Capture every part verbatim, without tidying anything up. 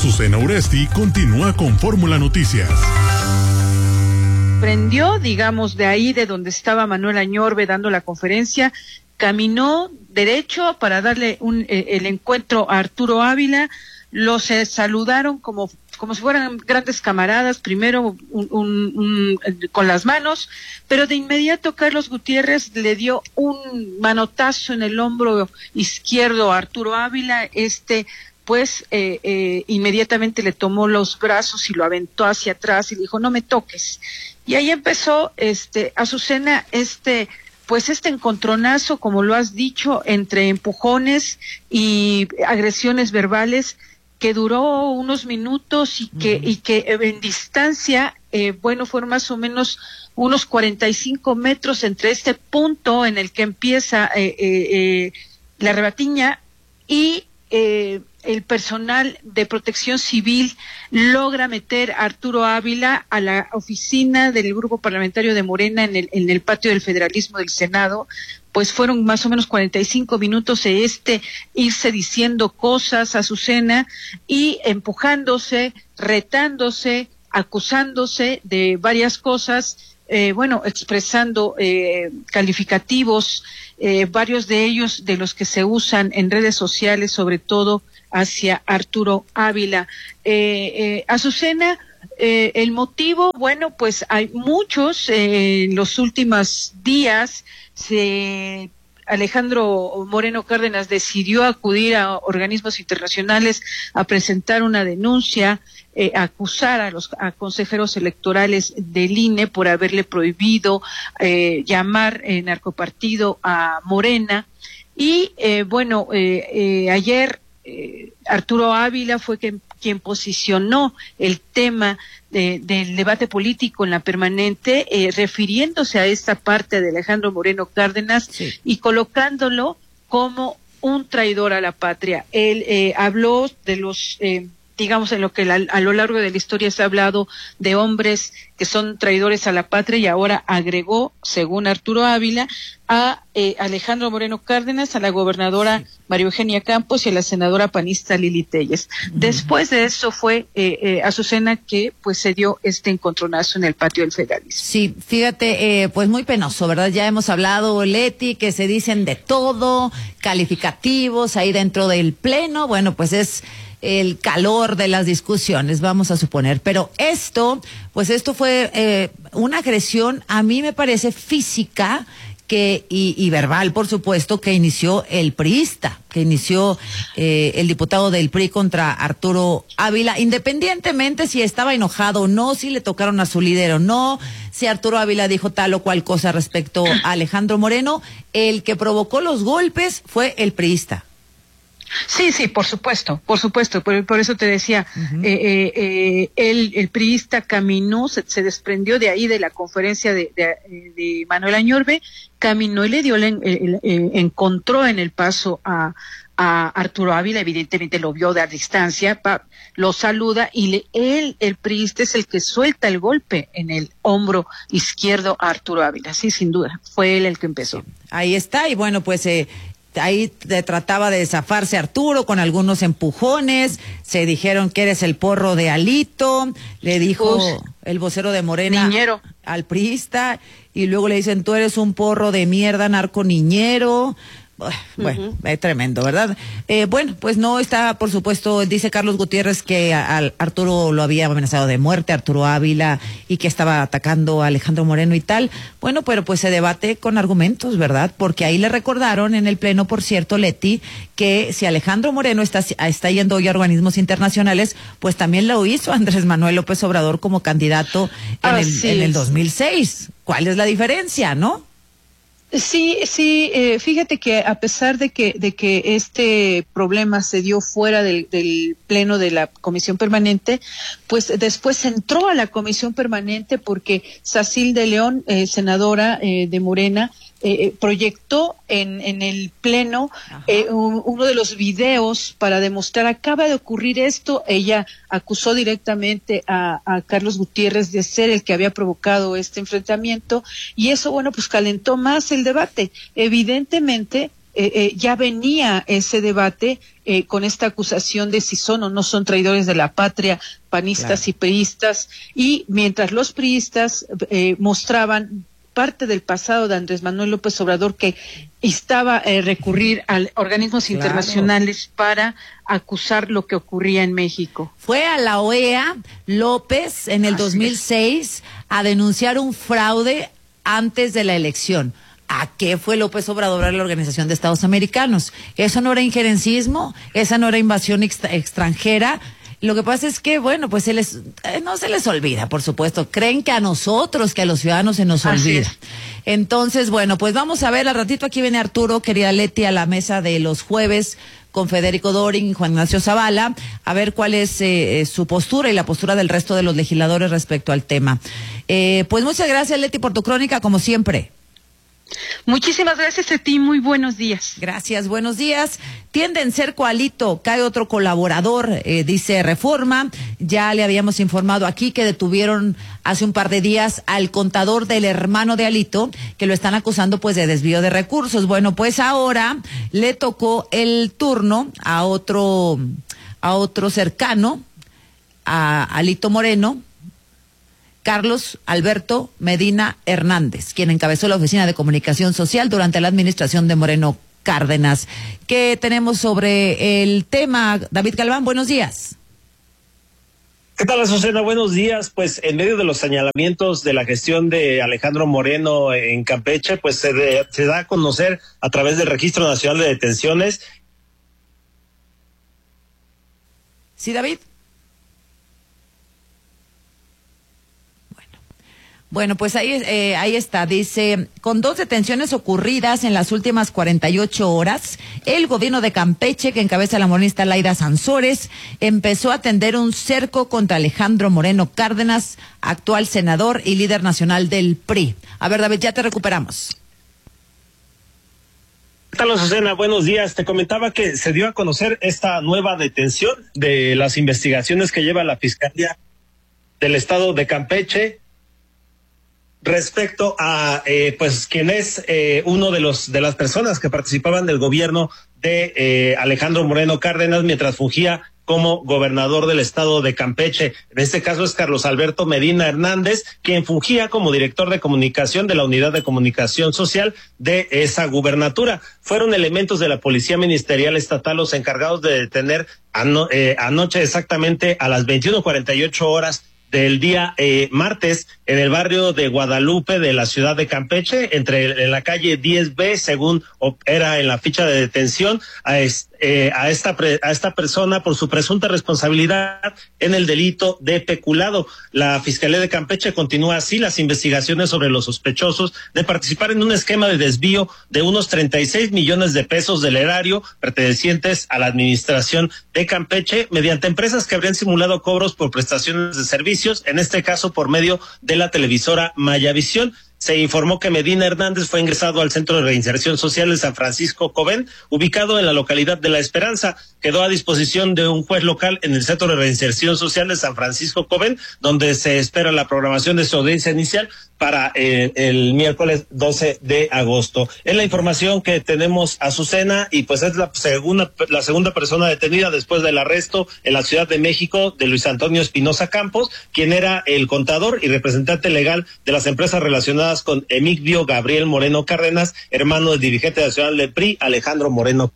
Azucena Uresti continúa con Fórmula Noticias. Prendió, digamos, de ahí de donde estaba Manuel Añorbe dando la conferencia, caminó derecho para darle un, eh, el encuentro a Arturo Ávila. Los eh, saludaron como como si fueran grandes camaradas, primero un, un, un, con las manos, pero de inmediato Carlos Gutiérrez le dio un manotazo en el hombro izquierdo a Arturo Ávila. Este pues eh, eh, inmediatamente le tomó los brazos y lo aventó hacia atrás y le dijo, no me toques. Y ahí empezó este Azucena, este pues este encontronazo, como lo has dicho, entre empujones y agresiones verbales, que duró unos minutos y que uh-huh. y que en distancia, eh, bueno, fueron más o menos unos cuarenta y cinco metros entre este punto en el que empieza eh, eh, eh, la rebatiña y eh, el personal de protección civil logra meter a Arturo Ávila a la oficina del grupo parlamentario de Morena en el, en el patio del federalismo del Senado. Pues fueron más o menos cuarenta y cinco minutos de este irse diciendo cosas a Azucena y empujándose, retándose, acusándose de varias cosas, eh, bueno, expresando eh, calificativos, eh, varios de ellos de los que se usan en redes sociales, sobre todo hacia Arturo Ávila. Eh, eh, Azucena, eh, el motivo, bueno, pues hay muchos, eh, en los últimos días, se Alejandro Moreno Cárdenas decidió acudir a organismos internacionales a presentar una denuncia, eh, a acusar a los a consejeros electorales del I N E por haberle prohibido eh, llamar eh, narcopartido a Morena. Y eh, bueno, eh, eh, ayer eh, Arturo Ávila fue quien, quien posicionó el tema De, del debate político en la permanente, eh, refiriéndose a esta parte de Alejandro Moreno Cárdenas, sí, y colocándolo como un traidor a la patria. Él eh, habló de los, eh, digamos, en lo que la, a lo largo de la historia se ha hablado de hombres que son traidores a la patria, y ahora agregó, según Arturo Ávila, a eh, Alejandro Moreno Cárdenas, a la gobernadora sí. María Eugenia Campos y a la senadora panista Lili Téllez. Uh-huh. Después de eso fue eh, eh, Azucena que pues se dio este encontronazo en el patio del federalismo. Sí, fíjate, eh, pues muy penoso, ¿verdad? Ya hemos hablado, Leti, que se dicen de todo, calificativos ahí dentro del pleno. Bueno, pues es el calor de las discusiones, vamos a suponer. Pero esto, pues esto fue eh, una agresión, a mí me parece física, que y, y verbal, por supuesto, que inició el priista, que inició eh, el diputado del P R I contra Arturo Ávila, independientemente si estaba enojado o no, si le tocaron a su líder o no, si Arturo Ávila dijo tal o cual cosa respecto a Alejandro Moreno, el que provocó los golpes fue el priista. Sí, sí, por supuesto, por supuesto, por, por eso te decía, uh-huh. eh, eh, eh, el, el priista caminó, se, se desprendió de ahí de la conferencia de, de, de Manuel Añorbe, caminó y le dio, le, le, le, encontró en el paso a, a Arturo Ávila, evidentemente lo vio de a distancia, pa, lo saluda y le, él, el priista, es el que suelta el golpe en el hombro izquierdo a Arturo Ávila, sí, sin duda, fue él el que empezó. Sí. Ahí está, y bueno, pues eh, ahí te trataba de zafarse Arturo con algunos empujones, se dijeron que eres el porro de Alito, le dijo Uf, el vocero de Morena niñero. Al priista, y luego le dicen tú eres un porro de mierda, narco niñero. Bueno, uh-huh. es tremendo, ¿verdad? Eh, bueno, pues no está, por supuesto, dice Carlos Gutiérrez que a, a Arturo lo había amenazado de muerte, Arturo Ávila, y que estaba atacando a Alejandro Moreno y tal. Bueno, pero pues se debate con argumentos, ¿verdad? Porque ahí le recordaron en el pleno, por cierto, Leti, que si Alejandro Moreno está, está yendo hoy a organismos internacionales, pues también lo hizo Andrés Manuel López Obrador como candidato en, el, en el dos mil seis. ¿Cuál es la diferencia, no? Sí, sí, eh, fíjate que a pesar de que de que este problema se dio fuera del, del pleno de la comisión permanente, pues después entró a la comisión permanente porque Sacil de León, eh, senadora eh, de Morena, eh, proyectó en, en el pleno eh, un, uno de los videos para demostrar, acaba de ocurrir esto. Ella acusó directamente a, a Carlos Gutiérrez de ser el que había provocado este enfrentamiento, y eso, bueno, pues calentó más el debate. Evidentemente, eh, eh, ya venía ese debate eh, con esta acusación de si son o no son traidores de la patria, panistas claro. y priistas, y mientras los priistas eh, mostraban parte del pasado de Andrés Manuel López Obrador, que instaba a eh, recurrir a organismos claro. internacionales para acusar lo que ocurría en México. Fue a la O E A López en el Así dos mil seis es. a denunciar un fraude antes de la elección. ¿A qué fue López Obrador a la Organización de Estados Americanos? ¿Eso no era injerencismo? ¿Esa no era invasión ext- extranjera? Lo que pasa es que, bueno, pues se les, eh, no se les olvida, por supuesto. Creen que a nosotros, que a los ciudadanos se nos Así olvida. Es. Entonces, bueno, pues vamos a ver, al ratito aquí viene Arturo, querida Leti, a la mesa de los jueves con Federico Dorin y Juan Ignacio Zavala, a ver cuál es eh, su postura y la postura del resto de los legisladores respecto al tema. Eh, pues muchas gracias, Leti, por tu crónica, como siempre. Muchísimas gracias a ti, muy buenos días. Gracias, buenos días. Tienden Cerco Alito, cae otro colaborador, eh, dice Reforma. Ya le habíamos informado aquí que detuvieron hace un par de días al contador del hermano de Alito, que lo están acusando pues de desvío de recursos. Bueno, pues ahora le tocó el turno a otro, a otro cercano, a Alito Moreno, Carlos Alberto Medina Hernández, quien encabezó la Oficina de Comunicación Social durante la administración de Moreno Cárdenas. ¿Qué tenemos sobre el tema? David Galván, buenos días. ¿Qué tal, Azucena? Buenos días. Pues en medio de los señalamientos de la gestión de Alejandro Moreno en Campeche, pues se, de, se da a conocer a través del Registro Nacional de Detenciones. Sí, David. Bueno, pues ahí, eh, ahí está, dice, con dos detenciones ocurridas en las últimas cuarenta y ocho horas, el gobierno de Campeche, que encabeza la morenista Laida Sansores, empezó a atender un cerco contra Alejandro Moreno Cárdenas, actual senador y líder nacional del P R I. A ver, David, ya te recuperamos. ¿Qué tal, Azucena? Buenos días. Te comentaba que se dio a conocer esta nueva detención de las investigaciones que lleva la Fiscalía del Estado de Campeche respecto a eh, pues quien es eh, uno de los de las personas que participaban del gobierno de eh, Alejandro Moreno Cárdenas mientras fungía como gobernador del estado de Campeche. En este caso es Carlos Alberto Medina Hernández, quien fungía como director de comunicación de la Unidad de Comunicación Social de esa gubernatura. Fueron elementos de la Policía Ministerial Estatal los encargados de detener ano, eh, anoche exactamente a las veintiuno cuarenta y ocho horas del día eh, martes en el barrio de Guadalupe de la ciudad de Campeche, entre en la calle diez B, según era en la ficha de detención, a, eh, a esta pre, a esta persona por su presunta responsabilidad en el delito de peculado. La Fiscalía de Campeche continúa así las investigaciones sobre los sospechosos de participar en un esquema de desvío de unos treinta y seis millones de pesos del erario pertenecientes a la administración de Campeche mediante empresas que habrían simulado cobros por prestaciones de servicios, en este caso por medio de la televisora Mayavisión. Se informó que Medina Hernández fue ingresado al Centro de Reinserción Social de San Francisco Cobén, ubicado en la localidad de La Esperanza. Quedó a disposición de un juez local en el Centro de Reinserción Social de San Francisco Cobén, donde se espera la programación de su audiencia inicial para eh, el miércoles doce de agosto. Es la información que tenemos, Azucena, y pues es la segunda la segunda persona detenida después del arresto en la Ciudad de México de Luis Antonio Espinosa Campos, quien era el contador y representante legal de las empresas relacionadas con Emigdio Gabriel Moreno Cárdenas, hermano del dirigente nacional del P R I, Alejandro Moreno.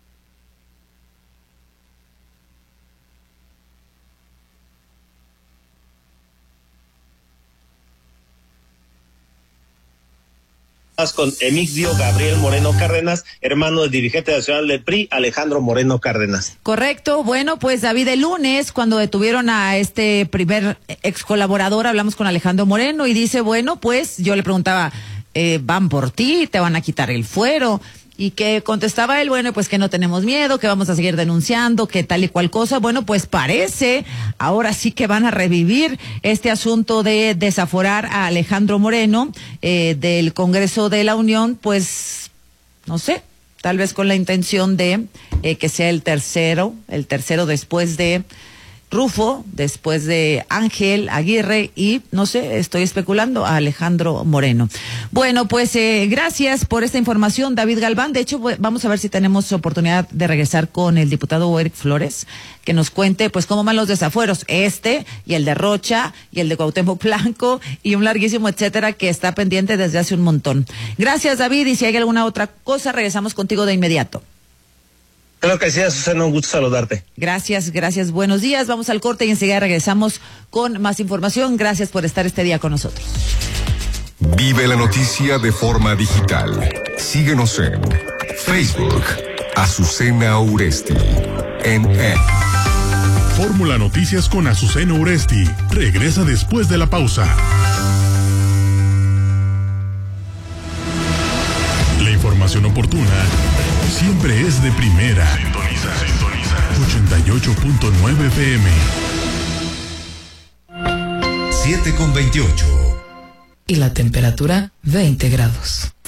Con Emigdio Gabriel Moreno Cárdenas, hermano del dirigente nacional del P R I, Alejandro Moreno Cárdenas. Correcto. Bueno, pues David, el lunes, cuando detuvieron a este primer ex colaborador, hablamos con Alejandro Moreno y dice, bueno, pues yo le preguntaba, eh, van por ti, te van a quitar el fuero. Y que contestaba él, bueno, pues que no tenemos miedo, que vamos a seguir denunciando, que tal y cual cosa. Bueno, pues parece, ahora sí que van a revivir este asunto de desaforar a Alejandro Moreno eh, del Congreso de la Unión, pues, no sé, tal vez con la intención de eh, que sea el tercero, el tercero después de Rufo, después de Ángel Aguirre y, no sé, estoy especulando, a Alejandro Moreno. Bueno, pues eh, gracias por esta información, David Galván. De hecho, vamos a ver si tenemos oportunidad de regresar con el diputado Eric Flores, que nos cuente pues cómo van los desafueros, este y el de Rocha y el de Cuauhtémoc Blanco y un larguísimo etcétera que está pendiente desde hace un montón. Gracias, David, y si hay alguna otra cosa, regresamos contigo de inmediato. Creo que sí, Azucena, un gusto saludarte. Gracias, gracias, buenos días. Vamos al corte y enseguida regresamos con más información. Gracias por estar este día con nosotros. Vive la noticia de forma digital. Síguenos en Facebook, Azucena Uresti, en X. Fórmula Noticias con Azucena Uresti regresa después de la pausa. La información oportuna siempre es de primera. Sintoniza, sintoniza. ochenta y ocho punto nueve F M. siete con veintiocho. Y la temperatura veinte grados.